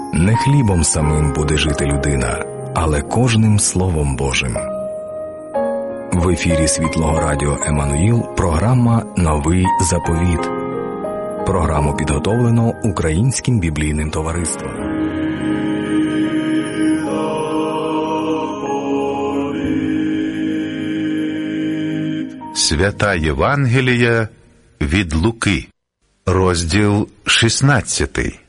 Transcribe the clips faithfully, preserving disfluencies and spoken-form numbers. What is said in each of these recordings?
Не хлібом самим буде жити людина, але кожним Словом Божим. В ефірі Світлого Радіо Еммануїл програма «Новий заповіт». Програму підготовлено Українським біблійним товариством. Свята Євангелія від Луки, розділ шістнадцятий.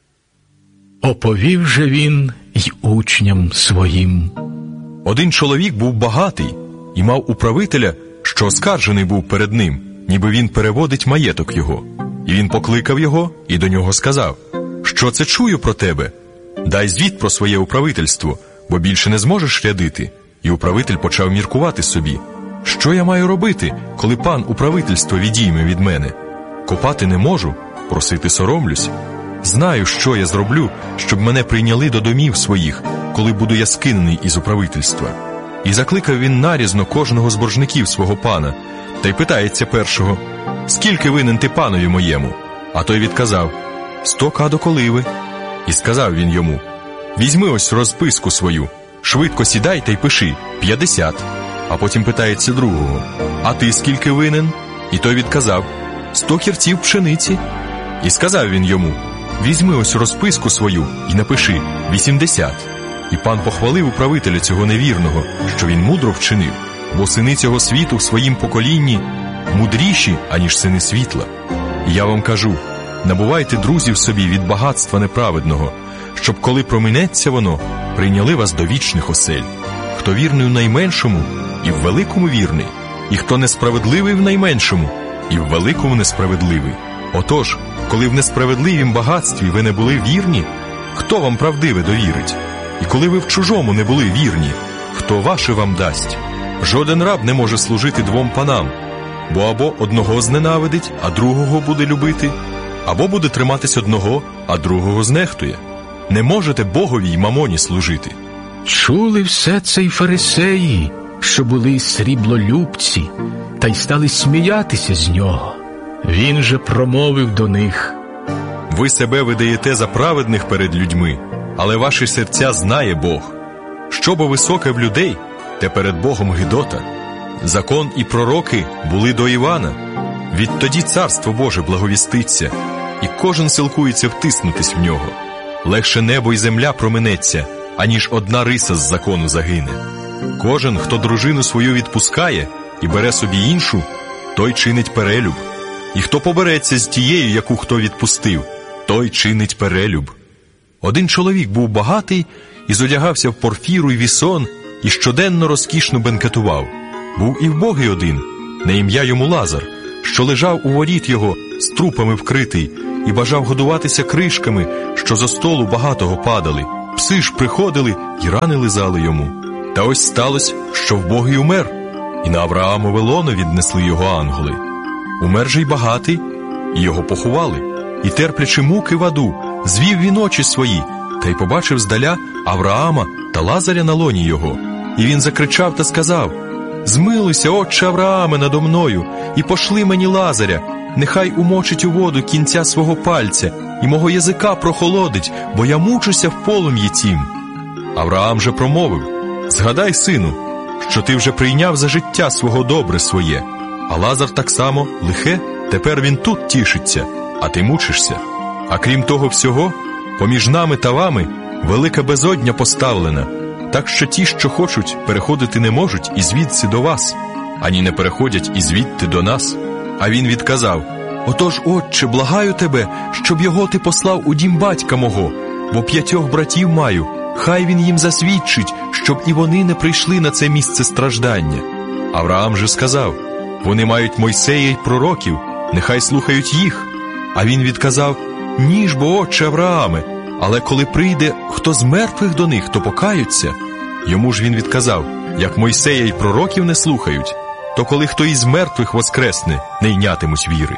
Оповів же він й учням своїм. Один чоловік був багатий і мав управителя, що оскаржений був перед ним, ніби він переводить маєток його. І він покликав його і до нього сказав: «Що це чую про тебе? Дай звіт про своє управительство, бо більше не зможеш рядити». І управитель почав міркувати собі: «Що я маю робити, коли пан управительство відійме від мене? Копати не можу, просити соромлюсь. Знаю, що я зроблю, щоб мене прийняли до домів своїх, коли буду я скинений із управительства». І закликав він нарізно кожного з боржників свого пана, та й питається першого: «Скільки винен ти панові моєму?» А той відказав: «Сто кадок оливи». І сказав він йому: «Візьми ось розписку свою, швидко сідай та й пиши: п'ятдесят». А потім питається другого: «А ти скільки винен?» І той відказав: «Сто кірців пшениці». І сказав він йому: «Візьми ось розписку свою і напиши: вісімдесят». І пан похвалив управителя цього невірного, що він мудро вчинив, бо сини цього світу в своїм поколінні мудріші, аніж сини світла. І я вам кажу: набувайте друзів собі від багатства неправедного, щоб, коли проминеться воно, прийняли вас до вічних осель. Хто вірний в найменшому, і в великому вірний, і хто несправедливий в найменшому, і в великому несправедливий. Отож, коли в несправедливім багатстві ви не були вірні, хто вам правдиве довірить? І коли ви в чужому не були вірні, хто ваше вам дасть? Жоден раб не може служити двом панам, бо або одного зненавидить, а другого буде любити, або буде триматись одного, а другого знехтує. Не можете Богові й мамоні служити». Чули все це й фарисеї, що були сріблолюбці, та й стали сміятися з нього. Він же промовив до них: «Ви себе видаєте за праведних перед людьми, але ваші серця знає Бог. Що бо високе в людей, те перед Богом гидота. Закон і пророки були до Івана. Відтоді царство Боже благовіститься, і кожен силкується втиснутись в нього. Легше небо й земля проминеться, аніж одна риса з закону загине. Кожен, хто дружину свою відпускає і бере собі іншу, той чинить перелюб. І хто побереться з тією, яку хто відпустив, той чинить перелюб». Один чоловік був багатий і зодягався в порфіру й вісон, і щоденно розкішно бенкетував. Був і вбогий один, на ім'я йому Лазар, що лежав у воріт його, з трупами вкритий, і бажав годуватися кришками, що зо столу багатого падали. Пси ж приходили й рани лизали йому. Та ось сталося, що вбогий умер, і на Авраамове лоно віднесли його ангели. Умер же й багатий, і його поховали. І, терплячи муки в аду, звів він очі свої, та й побачив здаля Авраама та Лазаря на лоні його. І він закричав та сказав: «Змилуйся, отче Аврааме, надо мною, і пошли мені Лазаря, нехай умочить у воду кінця свого пальця, і мого язика прохолодить, бо я мучуся в полум'ї тім». Авраам же промовив: «Згадай, сину, що ти вже прийняв за життя свого добре своє, а Лазар так само лихе, тепер він тут тішиться, а ти мучишся. А крім того всього, поміж нами та вами велика безодня поставлена, так що ті, що хочуть, переходити не можуть і звідси до вас, ані не переходять і звідти до нас». А він відказав: «Отож, отче, благаю тебе, щоб його ти послав у дім батька мого, бо п'ятьох братів маю, хай він їм засвідчить, щоб і вони не прийшли на це місце страждання». Авраам же сказав: «Вони мають Мойсея й пророків, нехай слухають їх». А він відказав: «Ні ж бо, отче Аврааме, але коли прийде хто з мертвих до них, то покаються». Йому ж він відказав: «Як Мойсея й пророків не слухають, то коли хто із мертвих воскресне, не йнятимуть віри».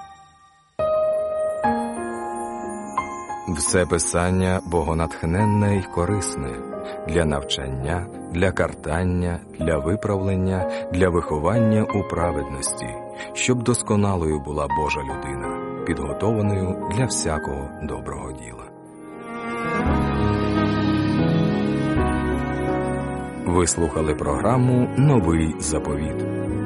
Все писання богонатхненне й корисне для навчання, для картання, для виправлення, для виховання у праведності, щоб досконалою була Божа людина, підготованою для всякого доброго діла. Ви слухали програму «Новий заповіт».